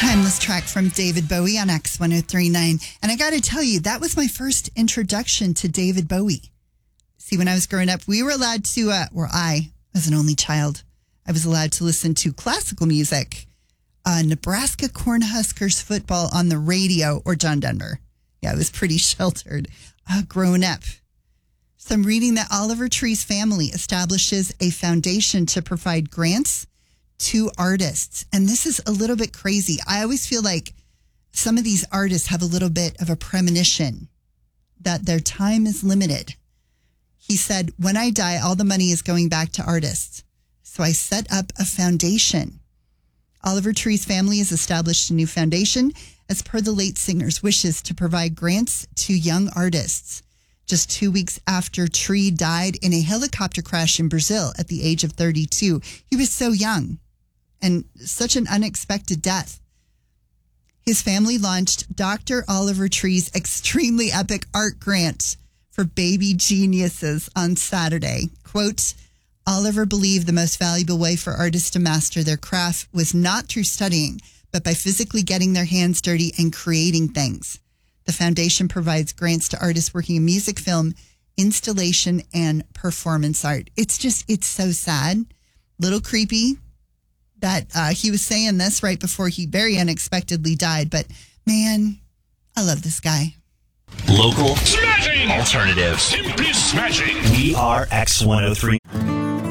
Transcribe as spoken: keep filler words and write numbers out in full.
Timeless track from David Bowie on X one oh three point nine. And I got to tell you, that was my first introduction to David Bowie. See, when I was growing up, we were allowed to, uh, or I, as an only child, I was allowed to listen to classical music, uh, Nebraska Cornhuskers football on the radio, or John Denver. Yeah, I was pretty sheltered uh, growing up. So I'm reading that Oliver Tree's family establishes a foundation to provide grants to artists. And this is a little bit crazy. I always feel like some of these artists have a little bit of a premonition that their time is limited. He said, when I die, all the money is going back to artists. So I set up a foundation. Oliver Tree's family has established a new foundation as per the late singer's wishes to provide grants to young artists. Just two weeks after Tree died in a helicopter crash in Brazil at the age of thirty-two. He was so young and such an unexpected death. His family launched Doctor Oliver Tree's extremely epic art grant for baby geniuses on Saturday. Quote, Oliver believed the most valuable way for artists to master their craft was not through studying, but by physically getting their hands dirty and creating things. The foundation provides grants to artists working in music, film, installation, and performance art. It's just, it's so sad. Little creepy that uh, he was saying this right before he very unexpectedly died. But man, I love this guy. Local. Smashing. Alternative. Simply smashing. We are X one oh three.